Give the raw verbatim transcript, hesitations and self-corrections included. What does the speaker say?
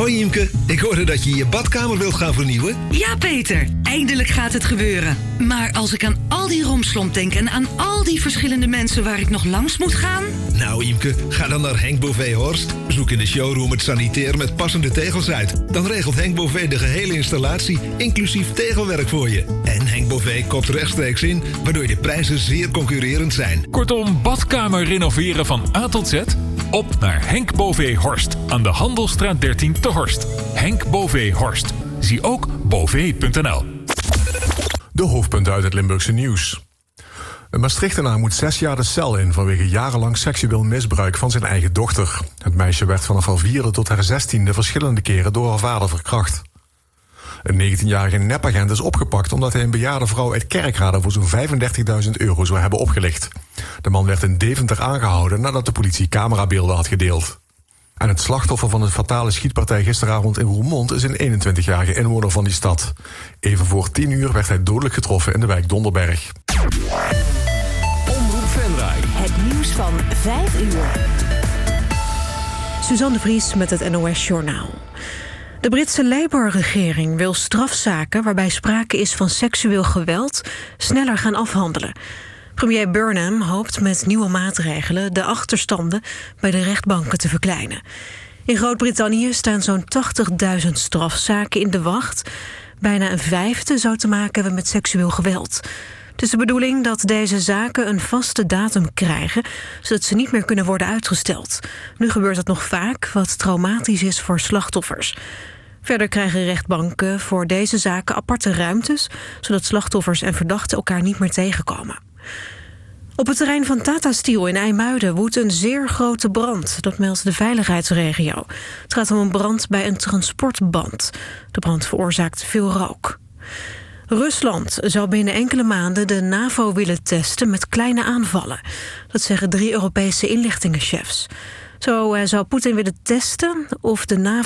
Hoi Imke, ik hoorde dat je je badkamer wilt gaan vernieuwen. Ja Peter, eindelijk gaat het gebeuren. Maar als ik aan al die romslomp denk en aan al die verschillende mensen waar ik nog langs moet gaan... Nou Imke, ga dan naar Henk Bové Horst. Zoek in de showroom het sanitair met passende tegels uit. Dan regelt Henk Bové de gehele installatie, inclusief tegelwerk voor je. En Henk Bové kopt rechtstreeks in, waardoor de prijzen zeer concurrerend zijn. Kortom, badkamer renoveren van A tot Z? Op naar Henk Bové Horst aan de Handelsstraat dertien te Horst. Henk Bové Horst. Zie ook bové punt n l. De hoofdpunten uit het Limburgse nieuws. Een Maastrichtenaar moet zes jaar de cel in vanwege jarenlang seksueel misbruik van zijn eigen dochter. Het meisje werd vanaf haar vierde tot haar zestiende verschillende keren door haar vader verkracht. Een negentienjarige nepagent is opgepakt omdat hij een bejaarde vrouw uit Kerkrade voor zo'n vijfendertigduizend euro zou hebben opgelicht. De man werd in Deventer aangehouden nadat de politie camerabeelden had gedeeld. En het slachtoffer van de fatale schietpartij gisteravond in Roermond is een eenentwintigjarige inwoner van die stad. Even voor tien uur werd hij dodelijk getroffen in de wijk Donderberg. Omroep Venray. Het nieuws van vijf uur. Suzanne de Vries met het N O S Journaal. De Britse Labour-regering wil strafzaken waarbij sprake is van seksueel geweld sneller gaan afhandelen. Premier Burnham hoopt met nieuwe maatregelen de achterstanden bij de rechtbanken te verkleinen. In Groot-Brittannië staan zo'n tachtigduizend strafzaken in de wacht. Bijna een vijfde zou te maken hebben met seksueel geweld. Het is de bedoeling dat deze zaken een vaste datum krijgen, zodat ze niet meer kunnen worden uitgesteld. Nu gebeurt dat nog vaak, wat traumatisch is voor slachtoffers. Verder krijgen rechtbanken voor deze zaken aparte ruimtes, zodat slachtoffers en verdachten elkaar niet meer tegenkomen. Op het terrein van Tata Steel in IJmuiden woedt een zeer grote brand. Dat meldt de veiligheidsregio. Het gaat om een brand bij een transportband. De brand veroorzaakt veel rook. Rusland zou binnen enkele maanden de NAVO willen testen met kleine aanvallen. Dat zeggen drie Europese inlichtingenchefs. Zo zou Poetin willen testen of de NAVO